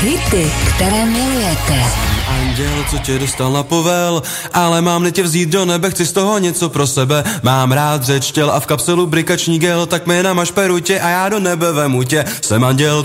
Hity, které milujete. Anděl, co tě dostal na povel, ale mám tě vzít do nebe, chci z toho něco pro sebe. Mám rád řeč těl a v kapselu brikační gel, tak mi namaž perutě a já do nebe vemu tě. Jsem anděl,